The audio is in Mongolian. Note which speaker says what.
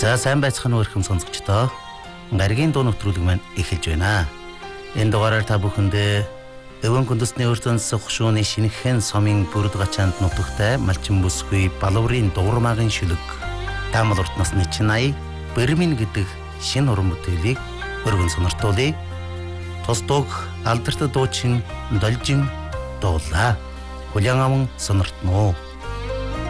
Speaker 1: За сайн байцгаана уу эрхэм сонсогчдоо. Гаригийн дуу нэвтрүүлэг маань эхэлж байна. Энэ дугаараар та бүхэндээ Өвөн Күндэсний өртөнс хушууны шинэхэн сомын бүрд гачаанд нутагтай малчин бүсгүй балуурын дуурмаагийн шүлэг таамал урт насны чинай Бэрмин гэдэг шинэ уран бүтээлийг өргөн сониртуулъя. Тус дууг алдартай дуучин Должин дуулаа. Хүлээн аван сониртноо.